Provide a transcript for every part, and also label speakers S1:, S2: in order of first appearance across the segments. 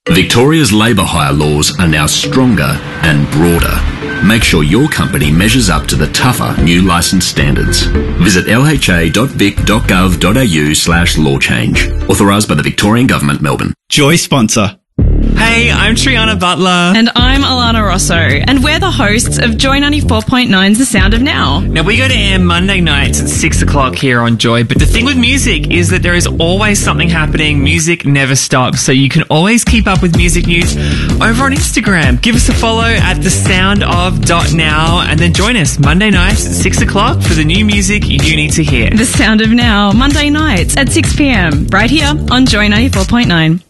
S1: Victoria's labour hire laws are now stronger and broader. Make sure your company measures up to the tougher new licence standards. Visit lha.vic.gov.au/law change. Authorised by the Victorian Government, Melbourne.
S2: Joy sponsor.
S3: Hey, I'm Triana Butler.
S4: And I'm Alana Rosso. And we're the hosts of Joy 94.9's The Sound of Now.
S3: Now, we go to air Monday nights at 6 o'clock here on Joy, but the thing with music is that there is always something happening. Music never stops, so you can always keep up with music news over on Instagram. Give us a follow at thesoundof.now and then join us Monday nights at 6 o'clock for the new music you need to hear.
S4: The Sound of Now, Monday nights at 6 p.m, right here on Joy 94.9.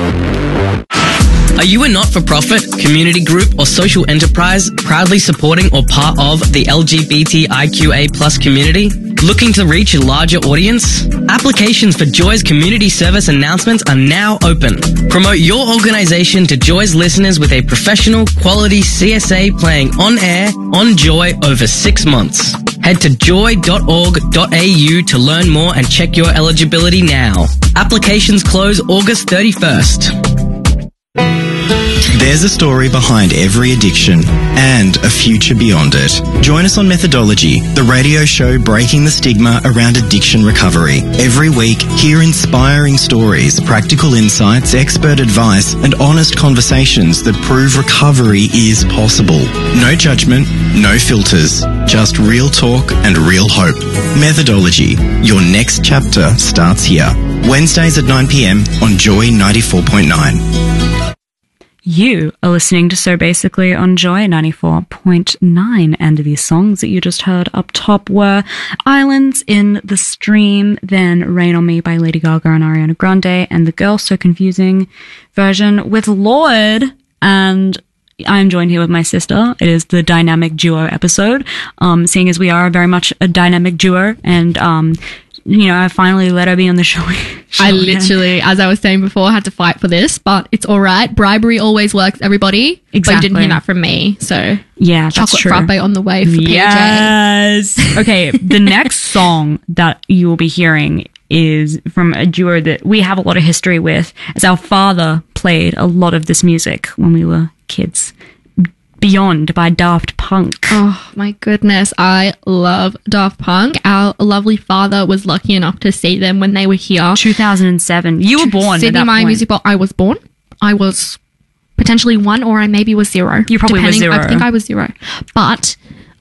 S5: Are you a not-for-profit, community group or social enterprise proudly supporting or part of the LGBTIQA+ community? Looking to reach a larger audience? Applications for Joy's community service announcements are now open. Promote your organisation to Joy's listeners with a professional, quality CSA playing on air on Joy over 6 months. Head to joy.org.au to learn more and check your eligibility now. Applications close August 31st.
S2: There's a story behind every addiction and a future beyond it. Join us on Methodology, the radio show breaking the stigma around addiction recovery. Every week, hear inspiring stories, practical insights, expert advice, and honest conversations that prove recovery is possible. No judgment, no filters, just real talk and real hope. Methodology, your next chapter starts here. Wednesdays at 9 p.m. on Joy 94.9.
S6: You are listening to So Basically on Joy 94.9, and the songs that you just heard up top were Islands in the Stream, then Rain on Me by Lady Gaga and Ariana Grande, and the Girl So Confusing version with Lorde. And I'm joined here with my sister. It is the dynamic duo episode, seeing as we are very much a dynamic duo, and I finally let her be on the show.
S7: I literally, as I was saying before, had to fight for this, but it's all right. Bribery always works, everybody.
S6: Exactly.
S7: But you didn't hear that from me, so
S6: yeah, that's
S7: chocolate
S6: true.
S7: frappe on the way for PJ.
S6: Yes. Okay, the next song that you will be hearing is from a duo that we have a lot of history with, as our father played a lot of this music when we were kids. Beyond by Daft Punk.
S7: Oh my goodness, I love Daft Punk. Our lovely father was lucky enough to see them when they were here.
S6: 2007. You were born
S7: Sydney
S6: at that
S7: My
S6: point.
S7: Music Bowl. I was born. I was potentially 1 or I maybe was 0.
S6: You probably were 0.
S7: I think I was 0. But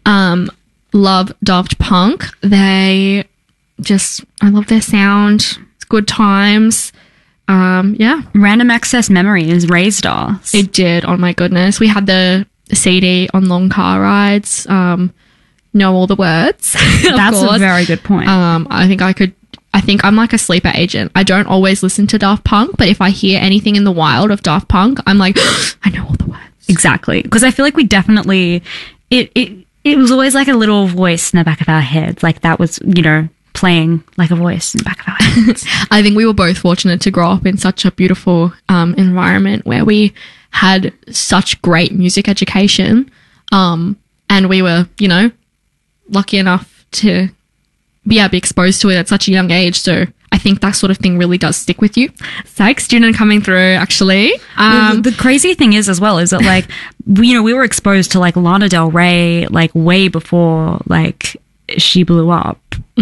S7: love Daft Punk. I love their sound. It's good times. Yeah.
S6: Random Access Memories raised us.
S7: It did. Oh my goodness. We had the CD on long car rides. Know all the words.
S6: That's a very good point.
S7: I think I'm like a sleeper agent. I don't always listen to Daft Punk, but if I hear anything in the wild of Daft Punk, I'm like, I know all the words.
S6: Exactly. Because I feel like we definitely, it was always like a little voice in the back of our heads. Like that was, playing like a voice in the back of our heads.
S7: I think we were both fortunate to grow up in such a beautiful environment where we had such great music education, and we were, lucky enough to be exposed to it at such a young age. So I think that sort of thing really does stick with you. Psych student coming through, actually.
S6: Well, the crazy thing is as well is that like, we were exposed to like Lana Del Rey like way before like she blew up.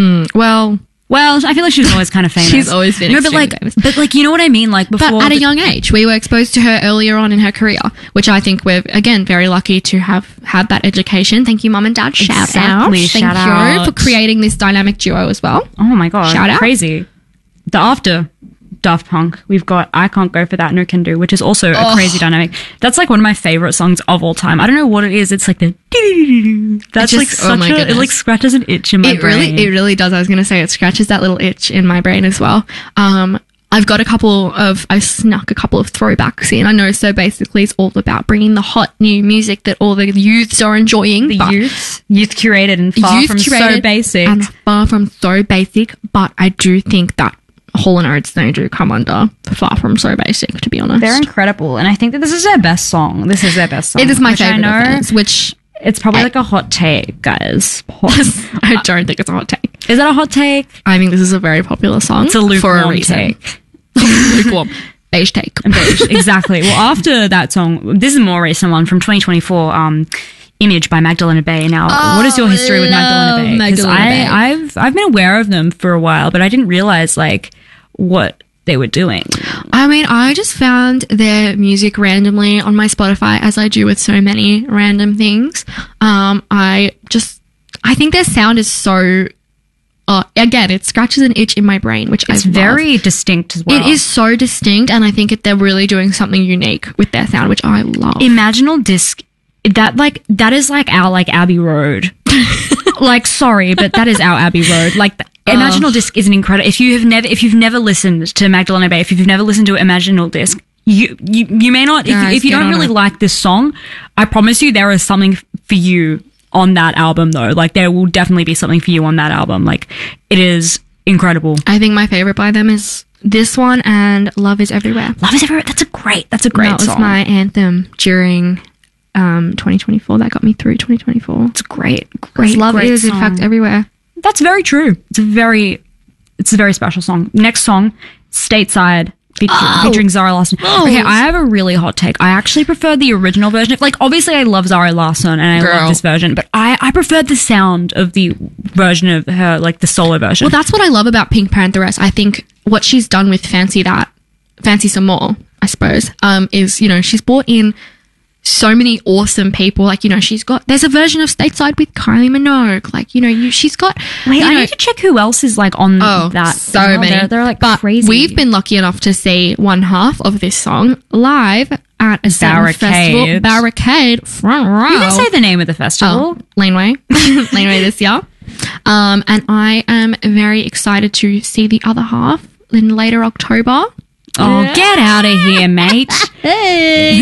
S6: Well, I feel like she was always kind of famous.
S7: She's always been extremely famous.
S6: But like, you know what I mean? Like before.
S7: But at a young age, we were exposed to her earlier on in her career, which I think we're, again, very lucky to have had that education. Thank you, Mum and Dad. Shout out. Thank you for creating this dynamic duo as well.
S6: Oh my God.
S7: Shout out.
S6: Crazy. The after Daft Punk, we've got I Can't Go For That, No Can Do, which is also a crazy dynamic. That's like one of my favorite songs of all time. I don't know what it is. It's like the that's like such a, it like scratches an itch in my brain.
S7: It really does. I was going to say it scratches that little itch in my brain as well. I've snuck a couple of throwbacks in. I know So Basically it's all about bringing the hot new music that all the youths are enjoying.
S6: Youth curated and far from so basic.
S7: And far from so basic, but I do think that Hall & Oates, they do come under Far From So Basic, to be honest.
S6: They're incredible, and I think that this is their best song. It is
S7: my favourite of theirs, which...
S6: It's probably like a hot take, guys.
S7: I don't think it's a hot take.
S6: Is it a hot take?
S7: I think this is a very popular song.
S6: It's a lukewarm take.
S7: Lukewarm. Beige take.
S6: Exactly. Well, after that song, this is a more recent one from 2024. Image by Magdalena Bay. Now, what is your history with Magdalena Bay? Because I've been aware of them for a while, but I didn't realize like what they were doing.
S7: I mean, I just found their music randomly on my Spotify, as I do with so many random things. I think their sound is so, again, it scratches an itch in my brain, which
S6: it's very distinct as well.
S7: It is so distinct, and I think they're really doing something unique with their sound, which I love.
S6: Imaginal Disc, that is like our like Abbey Road. Like, sorry, but that is our Abbey Road. Like, Imaginal Disc is an incredible. If you've never listened to Magdalena Bay, if you've never listened to Imaginal Disc, you may not. If you don't really like this song, I promise you there is something for you on that album, though. Like, there will definitely be something for you on that album. Like, it is incredible.
S7: I think my favorite by them is this one and Love Is Everywhere.
S6: Love Is Everywhere. That's a great
S7: That
S6: song.
S7: was my anthem during 2024. That got me through 2024.
S6: It's great.
S7: Love is
S6: song.
S7: in fact everywhere.
S6: That's very true. It's a very special song. Next song, Stateside, featuring Zara Larsson. Okay, I have a really hot take. I actually prefer the original version. Like, obviously I love Zara Larsson and I love this version, but I preferred the sound of the version of her, like the solo version.
S7: Well, that's what I love about Pink Pantheress. I think what she's done with Fancy Some More, I suppose, is, you know, she's brought in so many awesome people. Like, you know, there's a version of Stateside with Kylie Minogue. Like, you know, she's got...
S6: Wait, I need to check who else is like on that.
S7: So many.
S6: They're like
S7: but
S6: crazy.
S7: We've been lucky enough to see one half of this song live at a festival. Barricade, front row.
S6: You can say the name of the festival.
S7: Laneway. Laneway this year. And I am very excited to see the other half in later October.
S6: Oh, get out of here, mate.
S7: Hey.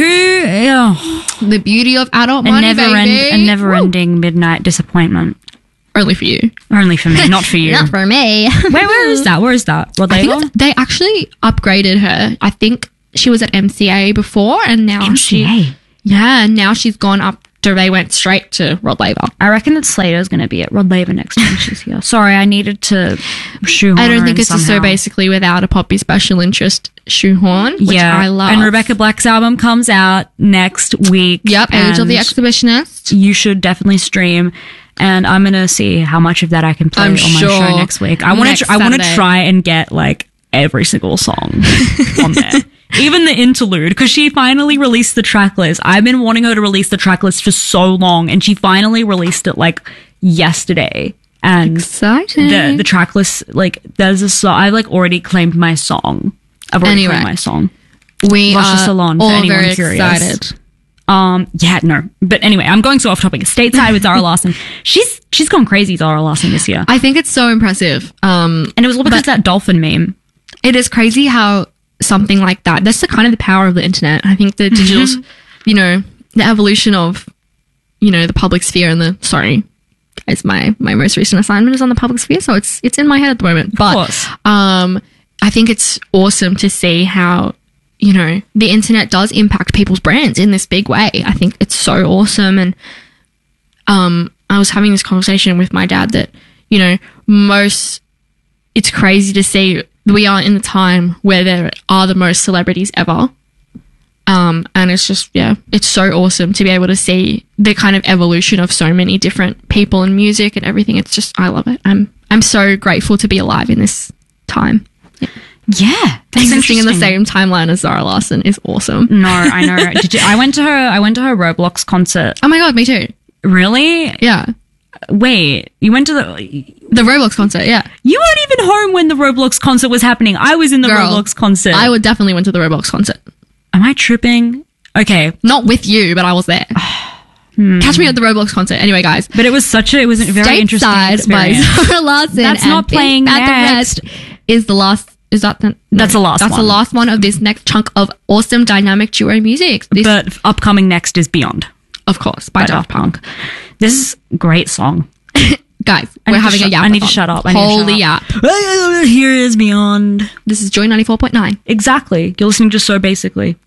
S7: The beauty of adult money, baby.
S6: A never-ending midnight disappointment.
S7: Only for you.
S6: Only for me, not for you.
S7: Not for me.
S6: Where is that? Where is that? Rod Laver?
S7: I think they actually upgraded her. I think she was at MCA before, and now
S6: MCA?
S7: now she's gone up. They went straight to Rod Laver.
S6: I reckon that Slater's going to be at Rod Laver next time she's here. Sorry, I needed to shoehorn
S7: I don't think it's
S6: somehow.
S7: So basically without a Poppy special interest shoehorn, which I love.
S6: And Rebecca Black's album comes out next week.
S7: Yep, Age of the Exhibitionist.
S6: You should definitely stream. And I'm going to see how much of that I can play on my show next week. I want to try and get like every single song on there. Even the interlude, because she finally released the track list. I've been wanting her to release the track list for so long, and she finally released it like yesterday. And
S7: exciting.
S6: The track list, like, there's a song. I've like already claimed my song. I've already claimed my song.
S7: We
S6: Luscious
S7: are
S6: Salon,
S7: all
S6: for anyone
S7: very
S6: curious.
S7: excited.
S6: Yeah, no. But anyway, I'm going so off topic. Stateside with Zara Larsson. She's gone crazy, Zara Larsson, this year.
S7: I think it's so impressive.
S6: And it was all because of that dolphin meme.
S7: It is crazy how something like that, that's the kind of the power of the internet. I think the digital, you know, the evolution of, you know, the public sphere and it's my most recent assignment is on the public sphere, so it's in my head at the moment. But
S6: of course.
S7: I think it's awesome to see how, you know, the internet does impact people's brands in this big way. I think it's so awesome. And I was having this conversation with my dad that, you know, it's crazy to see we are in the time where there are the most celebrities ever. And it's just, it's so awesome to be able to see the kind of evolution of so many different people in music and everything. It's just, I love it. I'm so grateful to be alive in this time.
S6: Yeah, that's
S7: existing in the same timeline as Zara Larsson is awesome.
S6: No, I know. I went to her Roblox concert.
S7: Oh my god, me too.
S6: Really?
S7: Yeah.
S6: Wait, you went to the
S7: Roblox concert? Yeah.
S6: You weren't even home when the Roblox concert was happening. I was in the Roblox concert.
S7: I would definitely went to the Roblox concert.
S6: Am I tripping? Okay,
S7: not with you, but I was there. Catch me at the Roblox concert. Anyway, guys.
S6: But it was a very interesting experience.
S7: By Zara Larsson.
S6: That's not playing next.
S7: Is the last. Is that the?
S6: That's the last.
S7: That's
S6: one.
S7: the last one of this next chunk of awesome dynamic duo music.
S6: But upcoming next is Beyond,
S7: of course, by Daft Punk.
S6: This is a great song.
S7: Guys, we're having a yap.
S6: I need to shut up.
S7: Holy yap.
S6: Here is Beyond.
S7: This is Joy 94.9.
S6: Exactly. You're listening to So Basically.